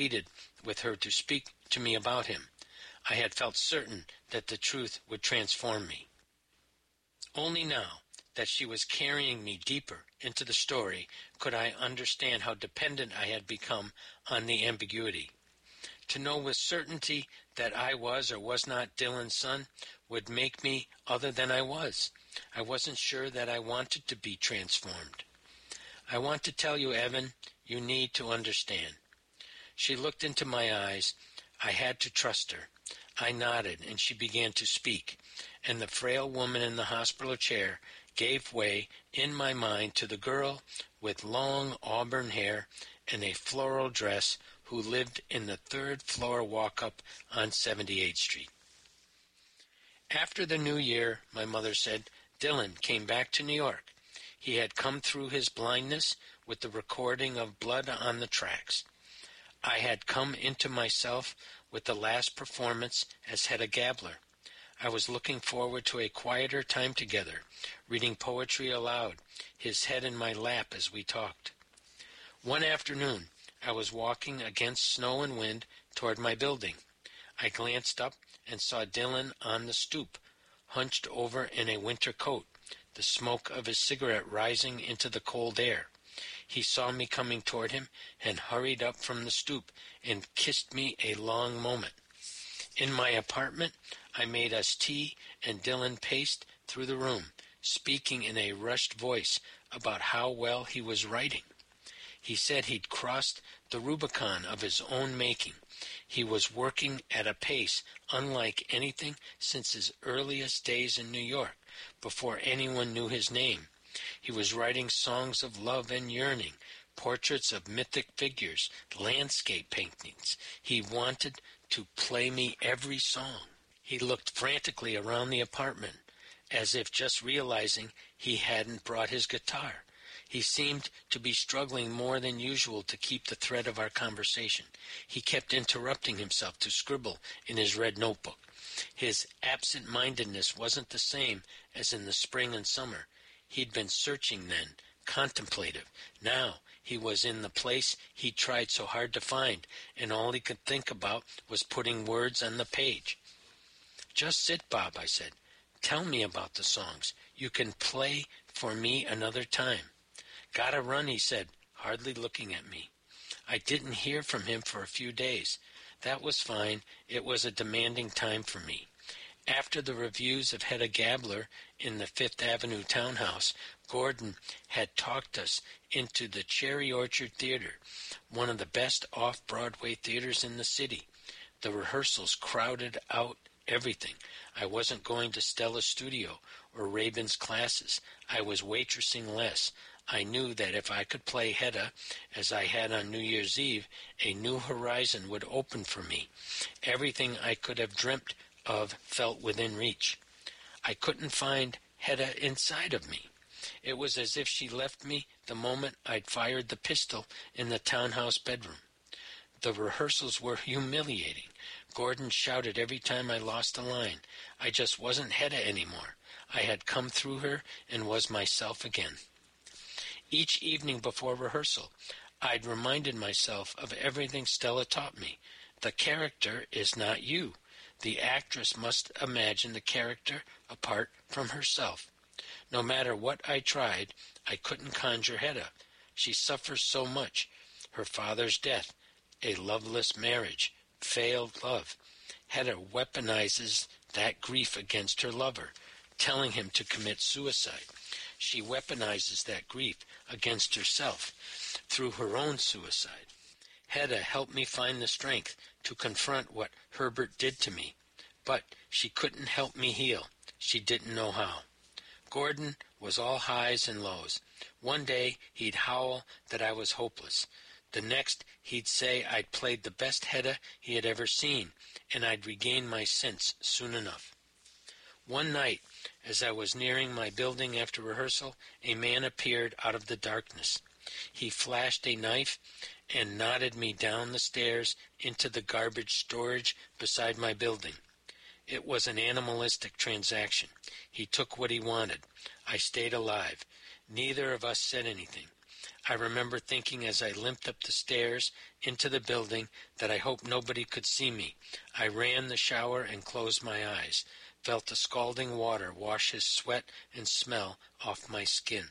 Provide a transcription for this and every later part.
pleaded with her to speak to me about him. I had felt certain that the truth would transform me. Only now that she was carrying me deeper into the story could I understand how dependent I had become on the ambiguity. To know with certainty that I was or was not Dylan's son would make me other than I was. I wasn't sure that I wanted to be transformed. I want to tell you, Evan, you need to understand. She looked into my eyes. I had to trust her. I nodded, and she began to speak, and the frail woman in the hospital chair gave way in my mind to the girl with long auburn hair and a floral dress who lived in the third-floor walk-up on 78th Street. After the new year, my mother said, Dylan came back to New York. He had come through his blindness with the recording of Blood on the Tracks. I had come into myself with the last performance as Hedda Gabler. I was looking forward to a quieter time together, reading poetry aloud, his head in my lap as we talked. One afternoon, I was walking against snow and wind toward my building. I glanced up and saw Dylan on the stoop, hunched over in a winter coat, the smoke of his cigarette rising into the cold air. He saw me coming toward him and hurried up from the stoop and kissed me a long moment. In my apartment, I made us tea, and Dylan paced through the room, speaking in a rushed voice about how well he was writing. He said he'd crossed the Rubicon of his own making. He was working at a pace unlike anything since his earliest days in New York, before anyone knew his name. He was writing songs of love and yearning, portraits of mythic figures, landscape paintings. He wanted to play me every song. He looked frantically around the apartment, as if just realizing he hadn't brought his guitar. He seemed to be struggling more than usual to keep the thread of our conversation. He kept interrupting himself to scribble in his red notebook. His absent-mindedness wasn't the same as in the spring and summer. He'd been searching then, contemplative. Now he was in the place he'd tried so hard to find, and all he could think about was putting words on the page. "Just sit, Bob," I said. "Tell me about the songs. You can play for me another time." "Gotta run," he said, hardly looking at me. I didn't hear from him for a few days. That was fine. It was a demanding time for me. After the reviews of Hedda Gabler in the Fifth Avenue townhouse, Gordon had talked us into the Cherry Orchard Theater, one of the best off-Broadway theaters in the city. The rehearsals crowded out everything. I wasn't going to Stella's studio or Rabin's classes. I was waitressing less. I knew that if I could play Hedda, as I had on New Year's Eve, a new horizon would open for me. Everything I could have dreamt of felt within reach. I couldn't find Hedda inside of me. It was as if she left me the moment I'd fired the pistol in the townhouse bedroom. The rehearsals were humiliating. Gordon shouted every time I lost a line. I just wasn't Hedda anymore. I had come through her and was myself again. Each evening before rehearsal, I'd reminded myself of everything Stella taught me. The character is not you. The actress must imagine the character apart from herself. No matter what I tried, I couldn't conjure Hedda. She suffers so much. Her father's death, a loveless marriage, failed love. Hedda weaponizes that grief against her lover, telling him to commit suicide. She weaponizes that grief against herself through her own suicide. Hedda helped me find the strength to confront what Herbert did to me, but she couldn't help me heal. She didn't know how. Gordon was all highs and lows. One day he'd howl that I was hopeless. The next he'd say I'd played the best Hedda he had ever seen, and I'd regain my sense soon enough. One night, as I was nearing my building after rehearsal, a man appeared out of the darkness. He flashed a knife and nodded me down the stairs into the garbage storage beside my building. It was an animalistic transaction. He took what he wanted. I stayed alive. Neither of us said anything. I remember thinking as I limped up the stairs into the building that I hoped nobody could see me. I ran the shower and closed my eyes, felt the scalding water wash his sweat and smell off my skin.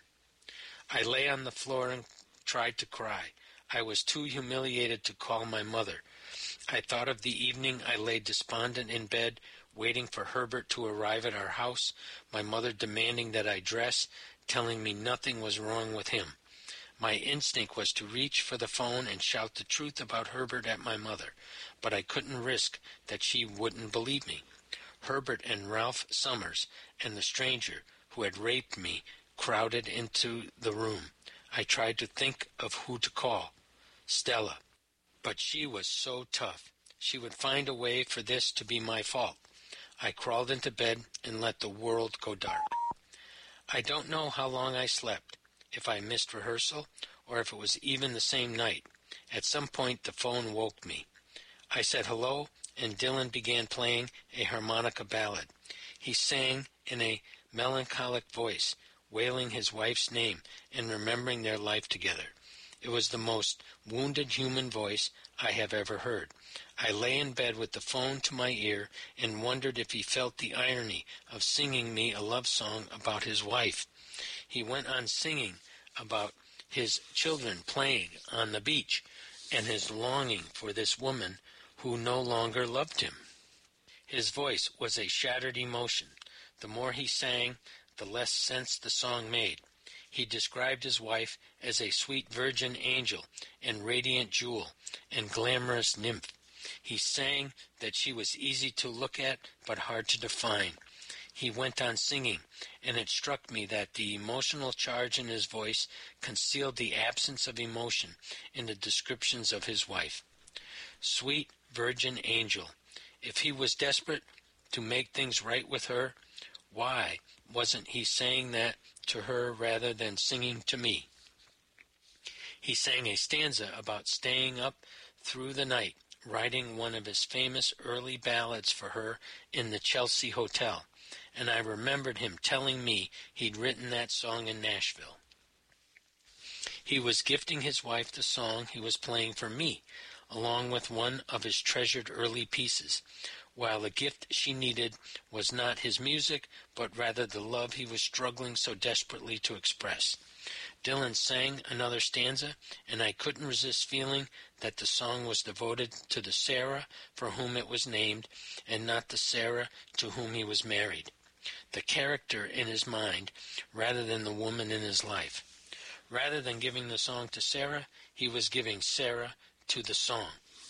I lay on the floor and tried to cry. I was too humiliated to call my mother. I thought of the evening I lay despondent in bed, waiting for Herbert to arrive at our house, my mother demanding that I dress, telling me nothing was wrong with him. My instinct was to reach for the phone and shout the truth about Herbert at my mother, but I couldn't risk that she wouldn't believe me. Herbert and Ralph Summers and the stranger who had raped me crowded into the room. I tried to think of who to call. Stella. But she was so tough. She would find a way for this to be my fault. I crawled into bed and let the world go dark. I don't know how long I slept, if I missed rehearsal, or if it was even the same night. At some point the phone woke me. I said hello, and Dylan began playing a harmonica ballad. He sang in a melancholic voice, wailing his wife's name and remembering their life together. It was the most wounded human voice I have ever heard. I lay in bed with the phone to my ear and wondered if he felt the irony of singing me a love song about his wife. He went on singing about his children playing on the beach and his longing for this woman who no longer loved him. His voice was a shattered emotion. The more he sang, the less sense the song made. He described his wife as a sweet virgin angel and radiant jewel and glamorous nymph. He sang that she was easy to look at but hard to define. He went on singing, and it struck me that the emotional charge in his voice concealed the absence of emotion in the descriptions of his wife. Sweet virgin angel. If he was desperate to make things right with her, why wasn't he saying that to her rather than singing to me? He sang a stanza about staying up through the night, writing one of his famous early ballads for her in the Chelsea Hotel, and I remembered him telling me he'd written that song in Nashville. He was gifting his wife the song he was playing for me, along with one of his treasured early pieces, while the gift she needed was not his music, but rather the love he was struggling so desperately to express. Dylan sang another stanza, and I couldn't resist feeling that the song was devoted to the Sarah for whom it was named, and not the Sarah to whom he was married, the character in his mind rather than the woman in his life. Rather than giving the song to Sarah, he was giving Sarah to the song.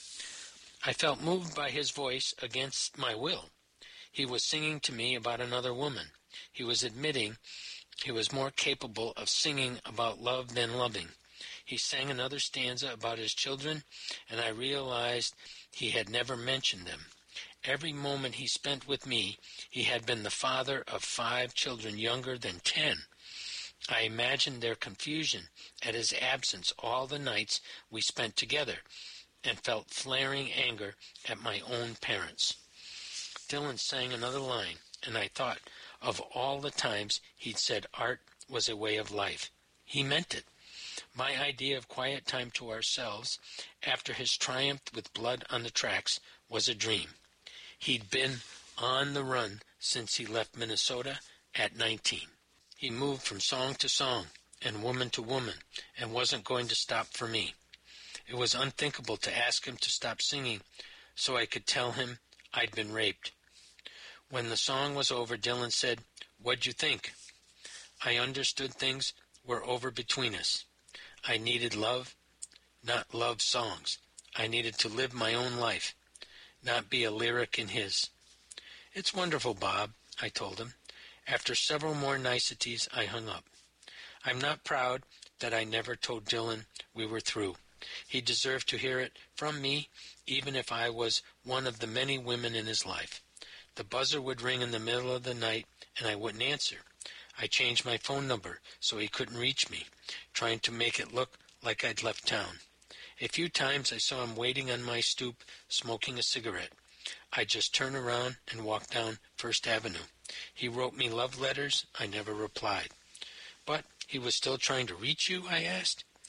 I felt moved by his voice against my will. He was singing to me about another woman. He was admitting he was more capable of singing about love than loving. He sang another stanza about his children, and I realized he had never mentioned them. Every moment he spent with me, he had been the father of 5 children younger than 10. I imagined their confusion at his absence all the nights we spent together, and felt flaring anger at my own parents. Dylan sang another line, and I thought of all the times he'd said art was a way of life. He meant it. My idea of quiet time to ourselves, after his triumph with Blood on the Tracks, was a dream. He'd been on the run since he left Minnesota at 19. He moved from song to song and woman to woman and wasn't going to stop for me. It was unthinkable to ask him to stop singing so I could tell him I'd been raped. When the song was over, Dylan said, "What'd you think?" I understood things were over between us. I needed love, not love songs. I needed to live my own life, not be a lyric in his. "It's wonderful, Bob," I told him. After several more niceties, I hung up. I'm not proud that I never told Dylan we were through. He deserved to hear it from me, even if I was one of the many women in his life. The buzzer would ring in the middle of the night, and I wouldn't answer. I changed my phone number so he couldn't reach me, trying to make it look like I'd left town. A few times I saw him waiting on my stoop, smoking a cigarette. I'd just turn around and walk down First Avenue. He wrote me love letters. I never replied. "But he was still trying to reach you?" I asked.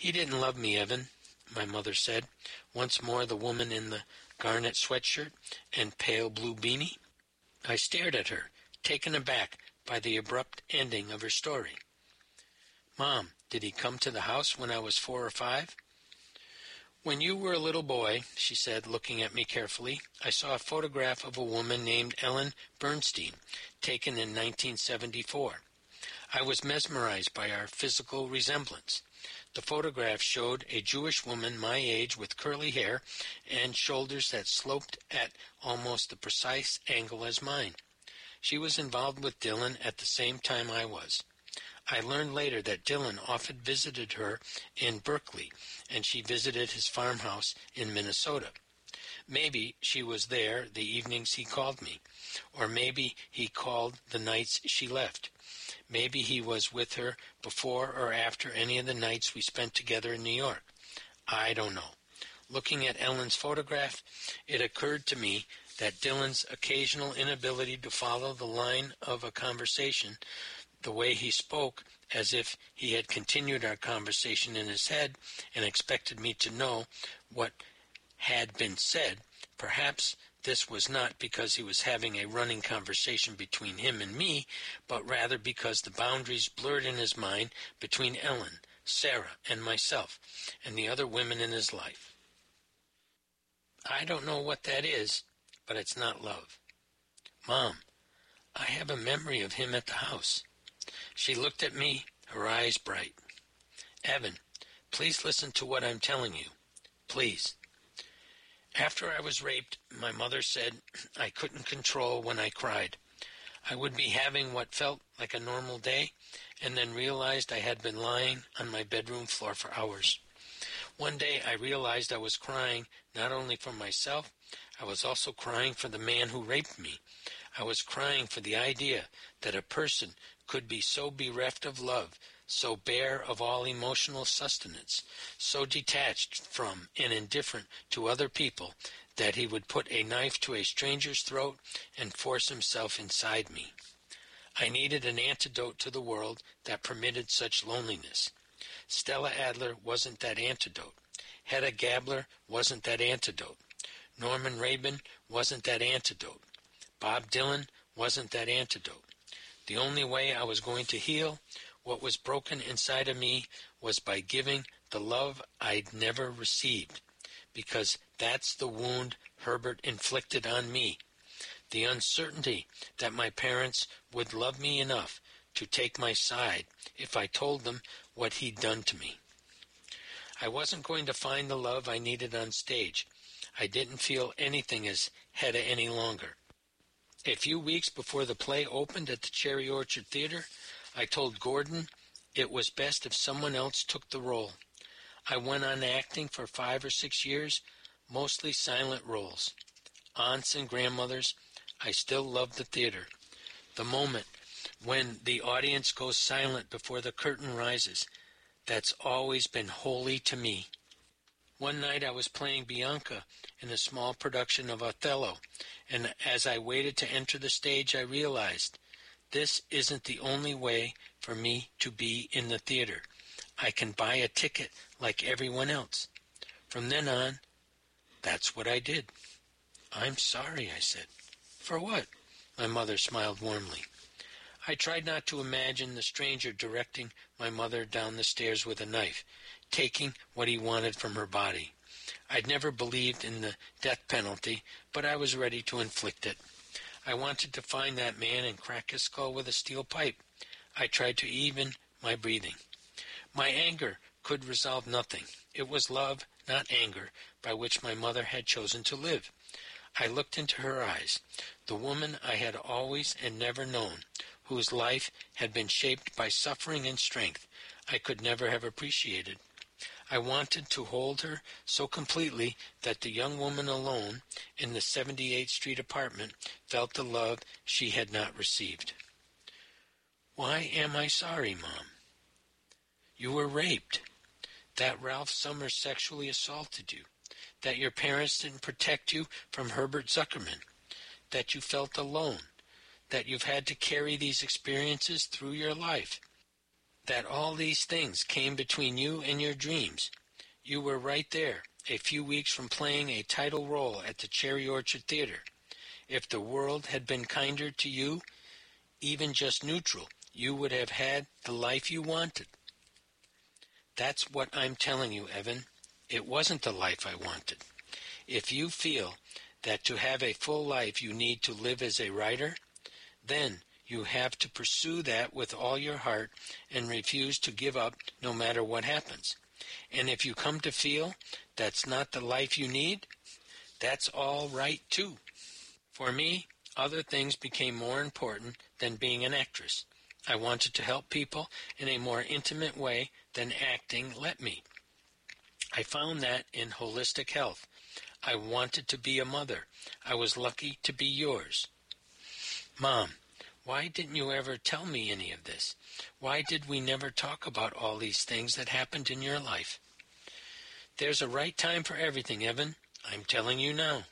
"He didn't love me, Evan," my mother said, once more the woman in the garnet sweatshirt and pale blue beanie. I stared at her, taken aback by the abrupt ending of her story. "Mom, did he come to the house when I was 4 or 5? "When you were a little boy," she said, looking at me carefully, "I saw a photograph of a woman named Ellen Bernstein, taken in 1974. I was mesmerized by our physical resemblance. The photograph showed a Jewish woman my age with curly hair and shoulders that sloped at almost the precise angle as mine. She was involved with Dylan at the same time I was. I learned later that Dylan often visited her in Berkeley, and she visited his farmhouse in Minnesota. Maybe she was there the evenings he called me, or maybe he called the nights she left. Maybe he was with her before or after any of the nights we spent together in New York. I don't know. Looking at Ellen's photograph, it occurred to me that Dylan's occasional inability to follow the line of a conversation, the way he spoke as if he had continued our conversation in his head and expected me to know what had been said, perhaps this was not because he was having a running conversation between him and me, but rather because the boundaries blurred in his mind between Ellen, Sarah, and myself, and the other women in his life. I don't know what that is, but it's not love. Mom, I have a memory of him at the house. She looked at me, her eyes bright. Evan, please listen to what I'm telling you. Please. After I was raped, my mother said I couldn't control when I cried. I would be having what felt like a normal day, and then realized I had been lying on my bedroom floor for hours. One day I realized I was crying not only for myself, I was also crying for the man who raped me. I was crying for the idea that a person could be so bereft of love, so bare of all emotional sustenance, so detached from and indifferent to other people, that he would put a knife to a stranger's throat and force himself inside me. I needed an antidote to the world that permitted such loneliness. Stella Adler wasn't that antidote. Hedda Gabler wasn't that antidote. Norman Rabin wasn't that antidote. Bob Dylan wasn't that antidote. The only way I was going to heal what was broken inside of me was by giving the love I'd never received, because that's the wound Herbert inflicted on me, the uncertainty that my parents would love me enough to take my side if I told them what he'd done to me. I wasn't going to find the love I needed on stage. I didn't feel anything as Hedda any longer. A few weeks before the play opened at the Cherry Orchard Theater, I told Gordon it was best if someone else took the role. I went on acting for 5 or 6 years, mostly silent roles. Aunts and grandmothers, I still loved the theater. The moment when the audience goes silent before the curtain rises, that's always been holy to me. One night I was playing Bianca in a small production of Othello, and as I waited to enter the stage, I realized this isn't the only way for me to be in the theater. I can buy a ticket like everyone else. From then on, that's what I did. I'm sorry, I said. For what? My mother smiled warmly. I tried not to imagine the stranger directing my mother down the stairs with a knife, taking what he wanted from her body. I'd never believed in the death penalty, but I was ready to inflict it. I wanted to find that man and crack his skull with a steel pipe. I tried to even my breathing. My anger could resolve nothing. It was love, not anger, by which my mother had chosen to live. I looked into her eyes, the woman I had always and never known, whose life had been shaped by suffering and strength I could never have appreciated. I wanted to hold her so completely that the young woman alone in the 78th Street apartment felt the love she had not received. Why am I sorry, Mom? You were raped. That Ralph Summers sexually assaulted you. That your parents didn't protect you from Herbert Zuckerman. That you felt alone. That you've had to carry these experiences through your life. that all these things came between you and your dreams. You were right there, a few weeks from playing a title role at the Cherry Orchard Theater. If the world had been kinder to you, even just neutral, you would have had the life you wanted. That's what I'm telling you, Evan. It wasn't the life I wanted. If you feel that to have a full life you need to live as a writer, then you have to pursue that with all your heart and refuse to give up no matter what happens. And if you come to feel that's not the life you need, that's all right too. For me, other things became more important than being an actress. I wanted to help people in a more intimate way than acting let me. I found that in holistic health. I wanted to be a mother. I was lucky to be yours. Mom, why didn't you ever tell me any of this? Why did we never talk about all these things that happened in your life? There's a right time for everything, Evan. I'm telling you now.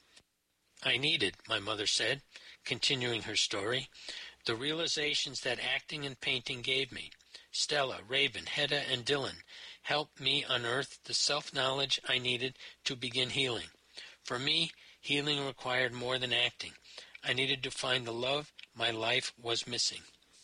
I needed, my mother said, continuing her story, the realizations that acting and painting gave me. Stella, Raven, Hedda, and Dylan helped me unearth the self-knowledge I needed to begin healing. For me, healing required more than acting. I needed to find the love my life was missing.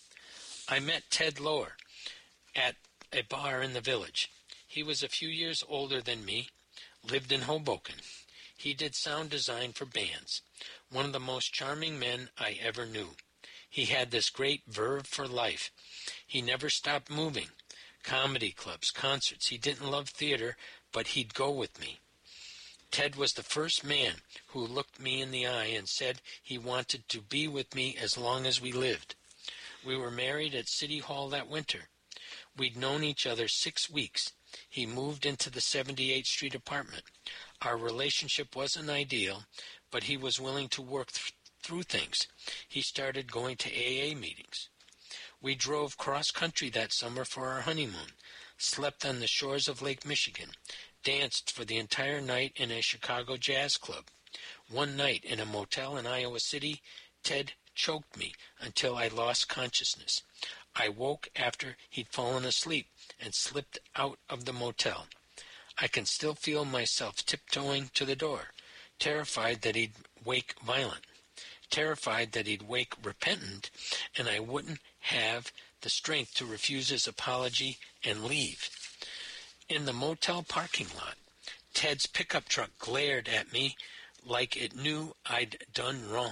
I met Ted Lohr at a bar in the village. He was a few years older than me, lived in Hoboken. He did sound design for bands. One of the most charming men I ever knew. He had this great verve for life. He never stopped moving. Comedy clubs, concerts. He didn't love theater, but he'd go with me. Ted was the first man who looked me in the eye and said he wanted to be with me as long as we lived. We were married at City Hall that winter. We'd known each other 6 weeks. He moved into the 78th Street apartment. Our relationship wasn't ideal, but he was willing to work through things. He started going to AA meetings. We drove cross-country that summer for our honeymoon, slept on the shores of Lake Michigan, danced for the entire night in a Chicago jazz club. One night in a motel in Iowa City, Ted choked me until I lost consciousness. I woke after he'd fallen asleep and slipped out of the motel. I can still feel myself tiptoeing to the door, terrified that he'd wake violent, terrified that he'd wake repentant, and I wouldn't have the strength to refuse his apology and leave. In the motel parking lot, Ted's pickup truck glared at me like it knew I'd done wrong.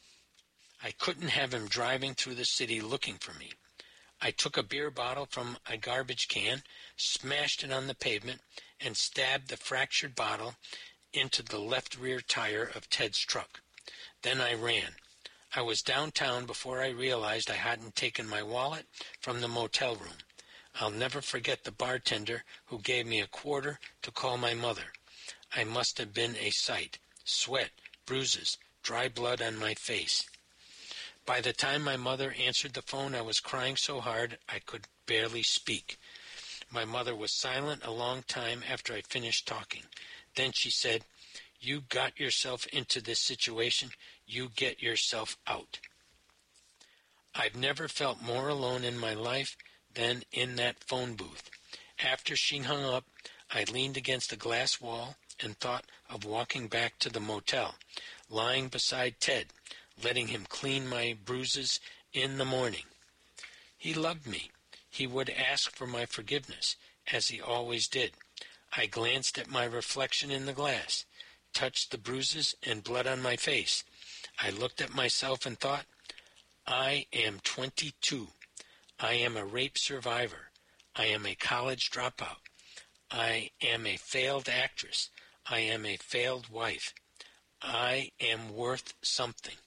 I couldn't have him driving through the city looking for me. I took a beer bottle from a garbage can, smashed it on the pavement, and stabbed the fractured bottle into the left rear tire of Ted's truck. Then I ran. I was downtown before I realized I hadn't taken my wallet from the motel room. I'll never forget the bartender who gave me a quarter to call my mother. I must have been a sight. Sweat, bruises, dry blood on my face. By the time my mother answered the phone, I was crying so hard I could barely speak. My mother was silent a long time after I finished talking. Then she said, "You got yourself into this situation. You get yourself out." I've never felt more alone in my life than in that phone booth. After she hung up, I leaned against the glass wall and thought of walking back to the motel, lying beside Ted, letting him clean my bruises in the morning. He loved me. He would ask for my forgiveness, as he always did. I glanced at my reflection in the glass, touched the bruises and blood on my face. I looked at myself and thought, I am 22. I am a rape survivor. I am a college dropout. I am a failed actress. I am a failed wife. I am worth something.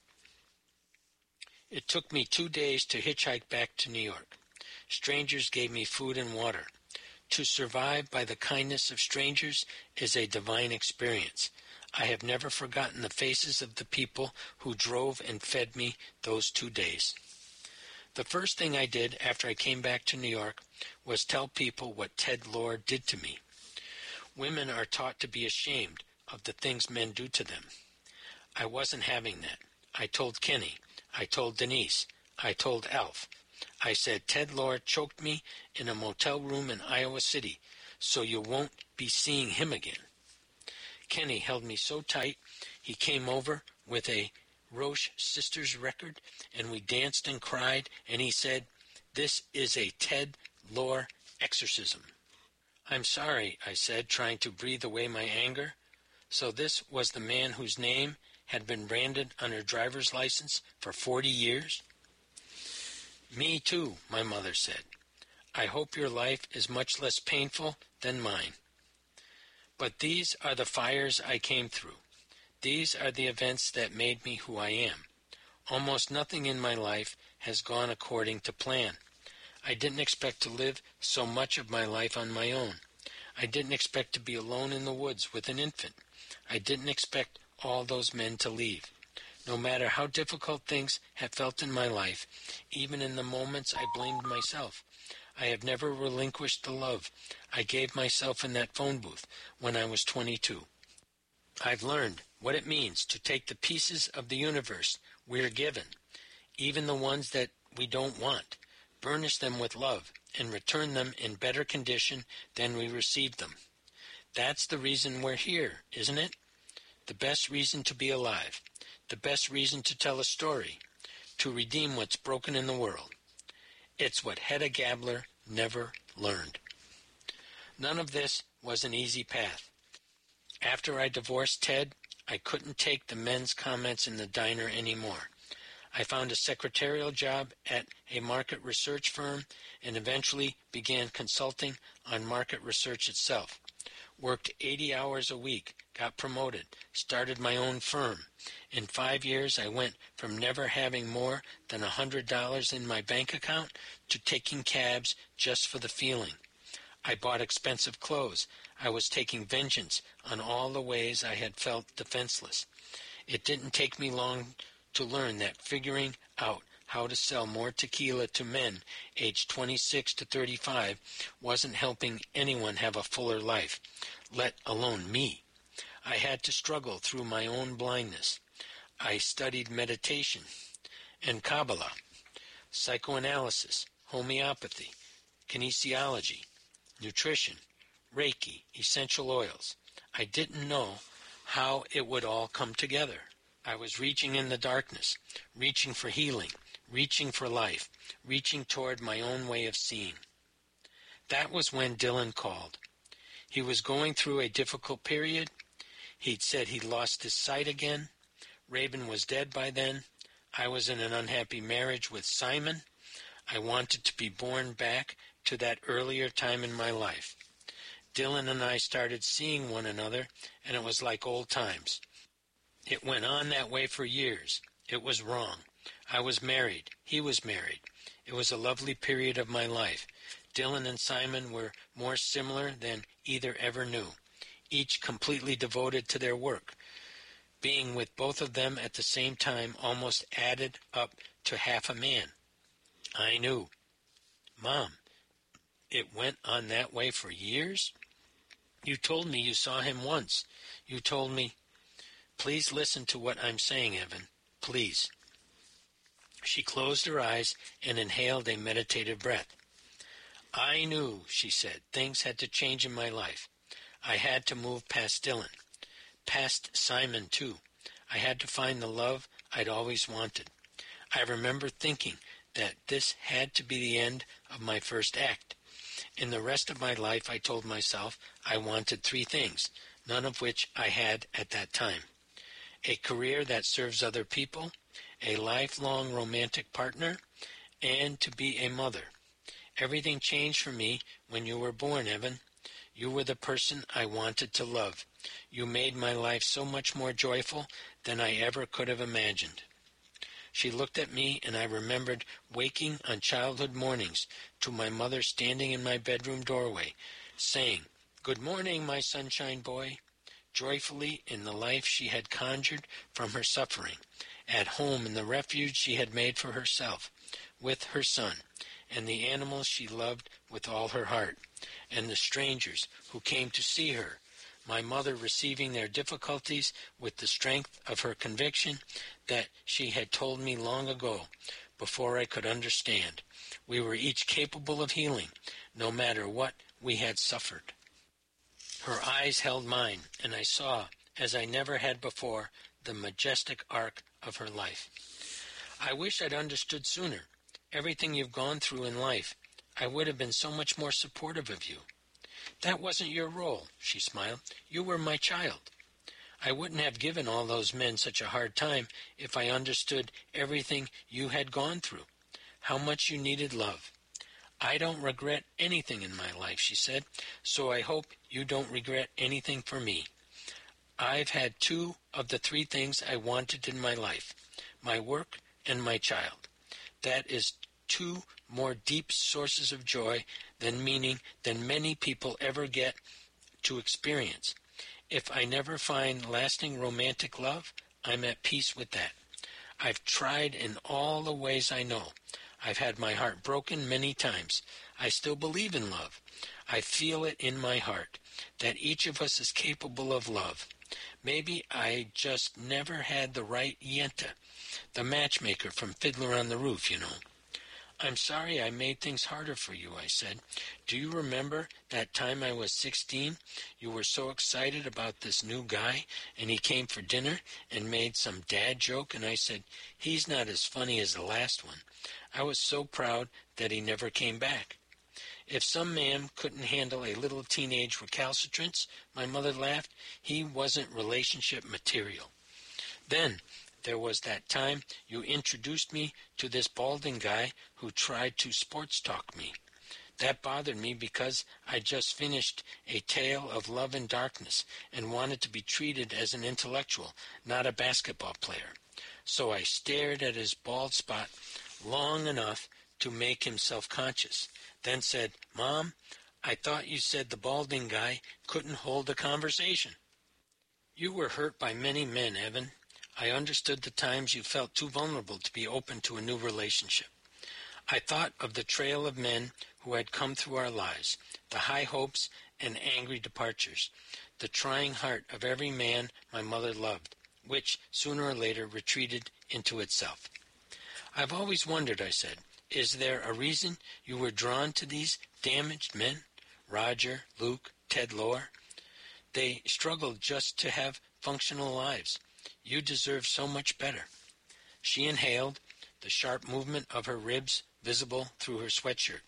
It took me 2 days to hitchhike back to New York. Strangers gave me food and water. To survive by the kindness of strangers is a divine experience. I have never forgotten the faces of the people who drove and fed me those 2 days. The first thing I did after I came back to New York was tell people what Ted Lohr did to me. Women are taught to be ashamed of the things men do to them. I wasn't having that. I told Kenny. I told Denise. I told Alf. I said, Ted Lohr choked me in a motel room in Iowa City, so you won't be seeing him again. Kenny held me so tight, he came over with a Roche Sisters record, and we danced and cried, and he said, "This is a Ted Lohr exorcism." "I'm sorry," I said, trying to breathe away my anger. So this was the man whose name had been branded on her driver's license for 40 years? "Me too," my mother said. "I hope your life is much less painful than mine." But these are the fires I came through. These are the events that made me who I am. Almost nothing in my life has gone according to plan. I didn't expect to live so much of my life on my own. I didn't expect to be alone in the woods with an infant. I didn't expect all those men to leave. No matter how difficult things have felt in my life, even in the moments I blamed myself, I have never relinquished the love I gave myself in that phone booth when I was 22. I've learned what it means to take the pieces of the universe we're given, even the ones that we don't want, burnish them with love, and return them in better condition than we received them. That's the reason we're here, isn't it? The best reason to be alive, the best reason to tell a story, to redeem what's broken in the world. It's what Hedda Gabler never learned. None of this was an easy path. After I divorced Ted, I couldn't take the men's comments in the diner anymore. I found a secretarial job at a market research firm and eventually began consulting on market research itself. Worked 80 hours a week, got promoted, started my own firm. In 5 years, I went from never having more than $100 in my bank account to taking cabs just for the feeling. I bought expensive clothes. I was taking vengeance on all the ways I had felt defenseless. It didn't take me long to learn that figuring out how to sell more tequila to men aged 26 to 35 wasn't helping anyone have a fuller life, let alone me. I had to struggle through my own blindness. I studied meditation and Kabbalah, psychoanalysis, homeopathy, kinesiology, nutrition, Reiki, essential oils. I didn't know how it would all come together. I was reaching in the darkness, reaching for healing, reaching for life, reaching toward my own way of seeing. That was when Dylan called. He was going through a difficult period. He'd said he'd lost his sight again. Raven was dead by then. I was in an unhappy marriage with Simon. I wanted to be born back to that earlier time in my life. Dylan and I started seeing one another, and it was like old times. It went on that way for years. It was wrong. I was married. He was married. It was a lovely period of my life. Dylan and Simon were more similar than either ever knew, each completely devoted to their work. Being with both of them at the same time almost added up to half a man. I knew. Mom, it went on that way for years? You told me you saw him once. You told me... Please listen to what I'm saying, Evan. Please. She closed her eyes and inhaled a meditative breath. I knew, she said, things had to change in my life. I had to move past Dylan. Past Simon, too. I had to find the love I'd always wanted. I remember thinking that this had to be the end of my first act. In the rest of my life, I told myself I wanted 3 things, none of which I had at that time. A career that serves other people, a lifelong romantic partner, and to be a mother. Everything changed for me when you were born, Evan. You were the person I wanted to love. You made my life so much more joyful than I ever could have imagined. She looked at me, and I remembered waking on childhood mornings to my mother standing in my bedroom doorway, saying, "Good morning, my sunshine boy," joyfully in the life she had conjured from her suffering, at home in the refuge she had made for herself, with her son, and the animals she loved with all her heart, and the strangers who came to see her, my mother receiving their difficulties with the strength of her conviction that she had told me long ago, before I could understand. We were each capable of healing, no matter what we had suffered. Her eyes held mine, and I saw, as I never had before, the majestic arc of her life. I wish I'd understood sooner. Everything you've gone through in life, I would have been so much more supportive of you. That wasn't your role, she smiled. You were my child. I wouldn't have given all those men such a hard time if I understood everything you had gone through, how much you needed love. I don't regret anything in my life, she said, so I hope you don't regret anything for me. I've had 2 of the 3 things I wanted in my life, my work and my child. That is 2 more deep sources of joy than meaning than many people ever get to experience. If I never find lasting romantic love, I'm at peace with that. I've tried in all the ways I know. I've had my heart broken many times. I still believe in love. I feel it in my heart, that each of us is capable of love. Maybe I just never had the right Yenta, the matchmaker from Fiddler on the Roof, you know. I'm sorry I made things harder for you, I said. Do you remember that time I was 16? You were so excited about this new guy, and he came for dinner and made some dad joke, and I said, he's not as funny as the last one. I was so proud that he never came back. If some man couldn't handle a little teenage recalcitrance, my mother laughed, he wasn't relationship material. Then there was that time you introduced me to this balding guy who tried to sports talk me. That bothered me because I just finished A Tale of Love and Darkness and wanted to be treated as an intellectual, not a basketball player. So I stared at his bald spot long enough to make him self-conscious, then said, Mom, I thought you said the balding guy couldn't hold a conversation. You were hurt by many men, Evan. I understood the times you felt too vulnerable to be open to a new relationship. I thought of the trail of men who had come through our lives, the high hopes and angry departures, the trying heart of every man my mother loved, which sooner or later retreated into itself. I've always wondered, I said, is there a reason you were drawn to these damaged men? Roger, Luke, Ted Lohr. They struggled just to have functional lives. You deserve so much better. She inhaled, the sharp movement of her ribs visible through her sweatshirt.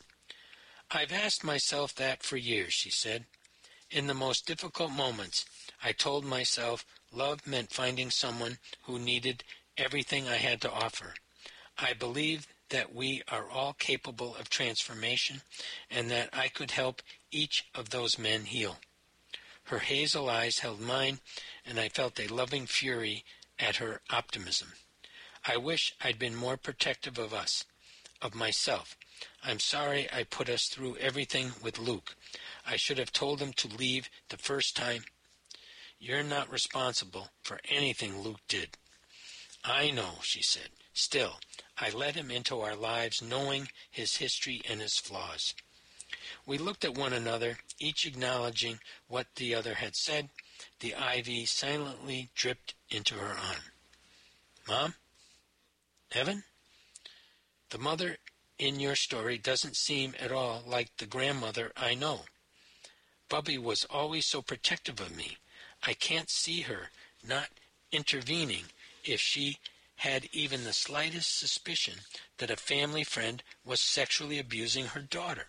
I've asked myself that for years, she said. In the most difficult moments, I told myself love meant finding someone who needed everything I had to offer. I believed that we are all capable of transformation and that I could help each of those men heal. Her hazel eyes held mine, and I felt a loving fury at her optimism. I wish I'd been more protective of us, of myself. I'm sorry I put us through everything with Luke. I should have told him to leave the first time. You're not responsible for anything Luke did. I know, she said. Still, I let him into our lives knowing his history and his flaws. We looked at one another, each acknowledging what the other had said. The IV silently dripped into her arm. Mom? Evan? The mother in your story doesn't seem at all like the grandmother I know. Bubby was always so protective of me. I can't see her not intervening if she had even the slightest suspicion that a family friend was sexually abusing her daughter.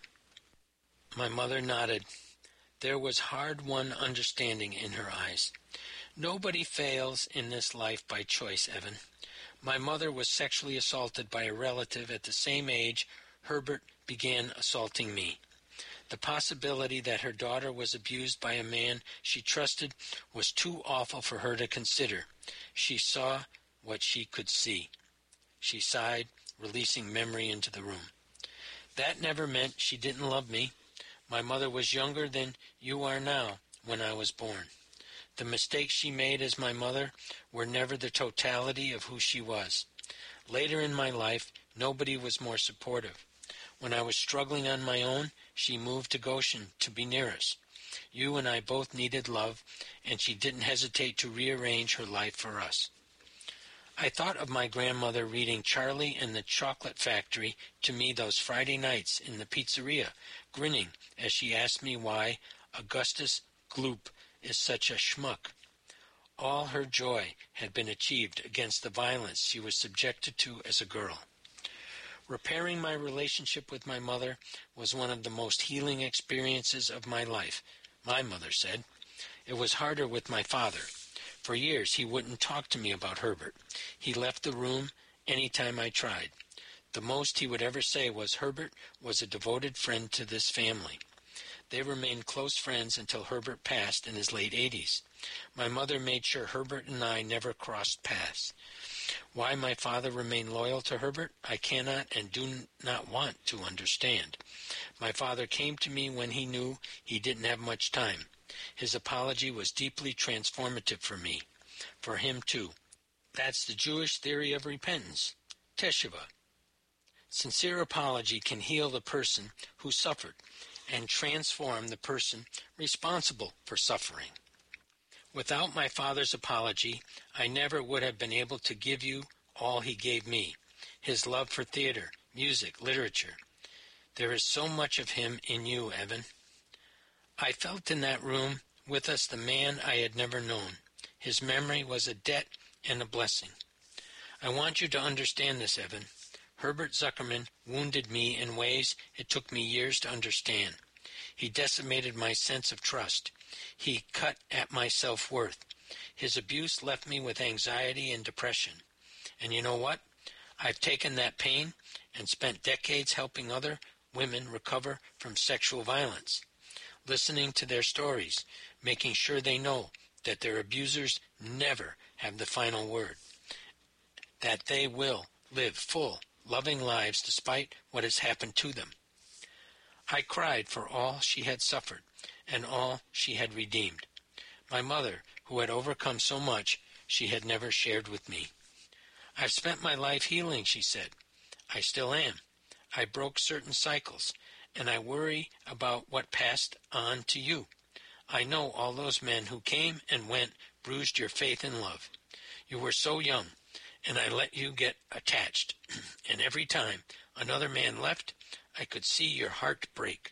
My mother nodded. There was hard-won understanding in her eyes. Nobody fails in this life by choice, Evan. My mother was sexually assaulted by a relative at the same age Herbert began assaulting me. The possibility that her daughter was abused by a man she trusted was too awful for her to consider. She saw what she could see. She sighed, releasing memory into the room. That never meant she didn't love me. My mother was younger than you are now when I was born. The mistakes she made as my mother were never the totality of who she was. Later in my life, nobody was more supportive. When I was struggling on my own, she moved to Goshen to be near us. You and I both needed love, and she didn't hesitate to rearrange her life for us. I thought of my grandmother reading Charlie and the Chocolate Factory to me those Friday nights in the pizzeria, grinning as she asked me why Augustus Gloop is such a schmuck. All her joy had been achieved against the violence she was subjected to as a girl. Repairing my relationship with my mother was one of the most healing experiences of my life, my mother said. It was harder with my father. For years he wouldn't talk to me about Herbert. He left the room any time I tried. The most he would ever say was Herbert was a devoted friend to this family. They remained close friends until Herbert passed in his late 80s. My mother made sure Herbert and I never crossed paths. Why my father remained loyal to Herbert, I cannot and do not want to understand. My father came to me when he knew he didn't have much time. His apology was deeply transformative for me, for him too. That's the Jewish theory of repentance, teshuvah. Sincere apology can heal the person who suffered and transform the person responsible for suffering. Without my father's apology, I never would have been able to give you all he gave me, his love for theater, music, literature. There is so much of him in you, Evan. I felt in that room with us the man I had never known. His memory was a debt and a blessing. I want you to understand this, Evan. Herbert Zuckerman wounded me in ways it took me years to understand. He decimated my sense of trust. He cut at my self-worth. His abuse left me with anxiety and depression. And you know what? I've taken that pain and spent decades helping other women recover from sexual violence, listening to their stories, making sure they know that their abusers never have the final word, that they will live full, loving lives despite what has happened to them. I cried for all she had suffered and all she had redeemed. My mother, who had overcome so much she had never shared with me. I've spent my life healing, she said. I still am. I broke certain cycles, and I worry about what passed on to you. I know all those men who came and went bruised your faith and love. You were so young, and I let you get attached. And every time another man left, I could see your heart break.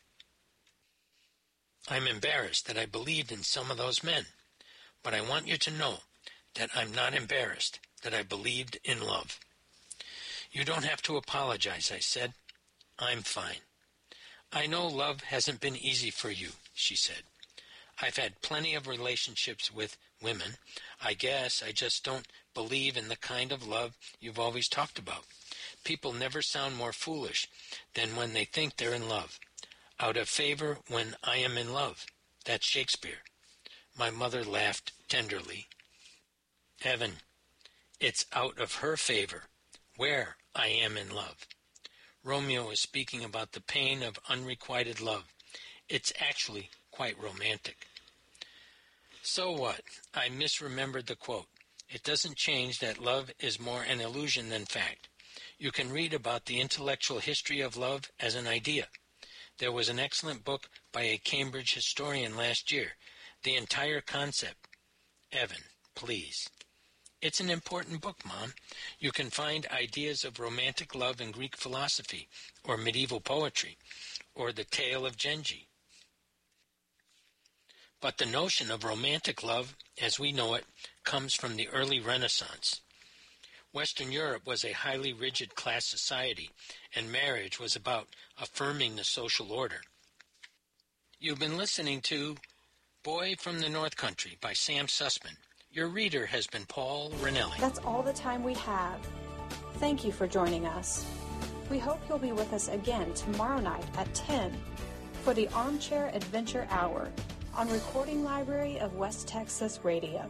I'm embarrassed that I believed in some of those men, but I want you to know that I'm not embarrassed that I believed in love. You don't have to apologize, I said. I'm fine. I know love hasn't been easy for you, she said. I've had plenty of relationships with women. I guess I just don't believe in the kind of love you've always talked about. People never sound more foolish than when they think they're in love. Out of favor when I am in love. That's Shakespeare. My mother laughed tenderly. Evan, it's out of her favor where I am in love. Romeo is speaking about the pain of unrequited love. It's actually quite romantic. So what? I misremembered the quote. It doesn't change that love is more an illusion than fact. You can read about the intellectual history of love as an idea. There was an excellent book by a Cambridge historian last year. The entire concept. Evan, please. It's an important book, Mom. You can find ideas of romantic love in Greek philosophy, or medieval poetry, or the tale of Genji. But the notion of romantic love, as we know it, comes from the early Renaissance. Western Europe was a highly rigid class society, and marriage was about affirming the social order. You've been listening to Boy from the North Country by Sam Sussman. Your reader has been Paul Ranelli. That's all the time we have. Thank you for joining us. We hope you'll be with us again tomorrow night at 10 for the Armchair Adventure Hour on Recording Library of West Texas Radio.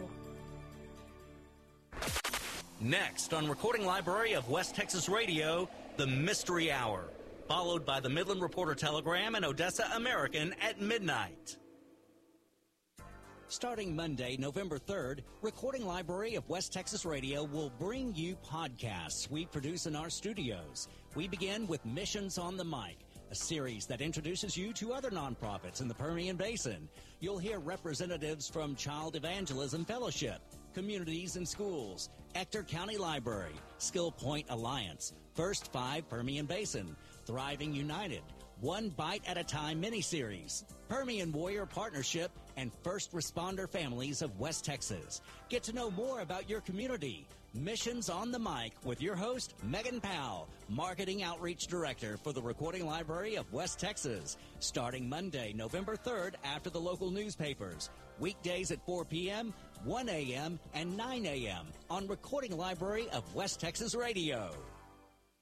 Next on Recording Library of West Texas Radio, the Mystery Hour, followed by the Midland Reporter Telegram and Odessa American at midnight. Starting Monday, November 3rd, Recording Library of West Texas Radio will bring you podcasts we produce in our studios. We begin with Missions on the Mic, a series that introduces you to other nonprofits in the Permian Basin. You'll hear representatives from Child Evangelism Fellowship, Communities and Schools, Ector County Library, Skill Point Alliance, First 5 Permian Basin, Thriving United, One Bite at a Time miniseries, Permian Warrior Partnership, and First Responder Families of West Texas. Get to know more about your community. Missions on the Mic with your host, Megan Powell, Marketing Outreach Director for the Recording Library of West Texas, starting Monday, November 3rd after the local newspapers. Weekdays at 4 p.m., 1 a.m., and 9 a.m. on Recording Library of West Texas Radio.